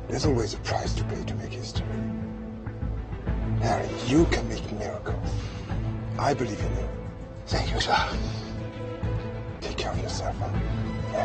There's always a price to pay to make history. Harry, you can make miracles. I believe in you. Thank you, sir. Take care of yourself, huh?